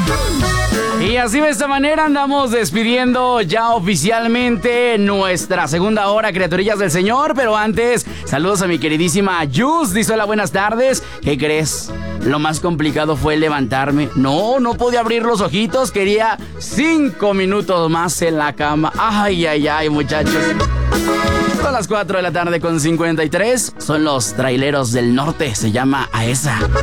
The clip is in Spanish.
Y así de esta manera andamos despidiendo ya oficialmente nuestra segunda hora, criaturillas del Señor. Pero antes, saludos a mi queridísima Yus. Dice: hola, buenas tardes. ¿Qué crees? Lo más complicado fue levantarme. No podía abrir los ojitos. Quería 5 minutos más en la cama. Ay, muchachos. Son las 4 de la tarde con 53. Son los traileros del norte. Se llama AESA.